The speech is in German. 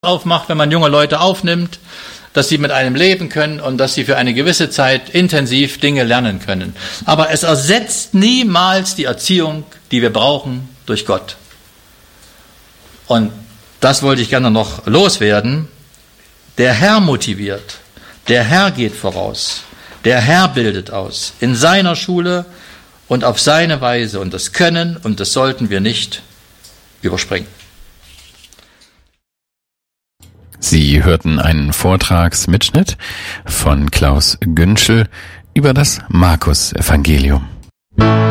aufmacht, wenn man junge Leute aufnimmt, dass sie mit einem leben können und dass sie für eine gewisse Zeit intensiv Dinge lernen können. Aber es ersetzt niemals die Erziehung, die wir brauchen durch Gott. Und das wollte ich gerne noch loswerden. Der Herr motiviert, der Herr geht voraus, der Herr bildet aus, in seiner Schule und auf seine Weise. Und das können und das sollten wir nicht überspringen. Sie hörten einen Vortragsmitschnitt von Klaus Günschel über das Markus-Evangelium.